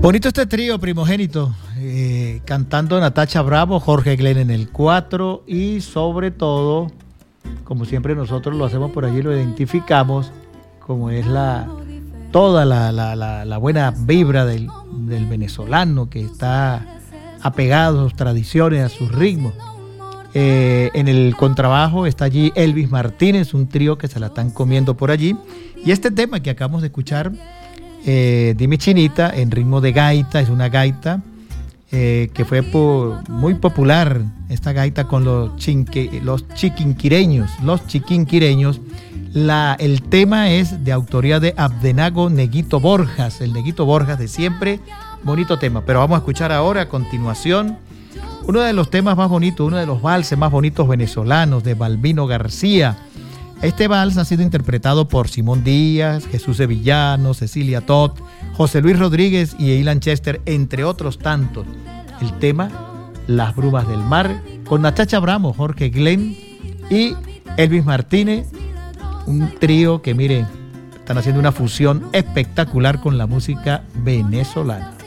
Bonito este trío primogénito, cantando Natacha Bravo, Jorge Glenn en el 4 y sobre todo, como siempre nosotros lo hacemos por allí, lo identificamos como es toda la buena vibra del venezolano que está apegado a sus tradiciones, a sus ritmos. En el contrabajo está allí Elvis Martínez, un trío que se la están comiendo por allí. Y este tema que acabamos de escuchar, Dime Chinita, en ritmo de gaita, es una gaita que fue muy popular, esta gaita con los chiquinquireños. El tema es de autoría de Abdenago Neguito Borjas, el Neguito Borjas de siempre. Bonito tema, pero vamos a escuchar ahora a continuación uno de los temas más bonitos, uno de los valses más bonitos venezolanos de Balbino García. Este vals ha sido interpretado por Simón Díaz, Jesús Sevillano, Cecilia Todd, José Luis Rodríguez y Ilan Chester, entre otros tantos. El tema, Las Brumas del Mar, con Natacha Bravo, Jorge Glenn y Elvis Martínez, un trío que, miren, están haciendo una fusión espectacular con la música venezolana.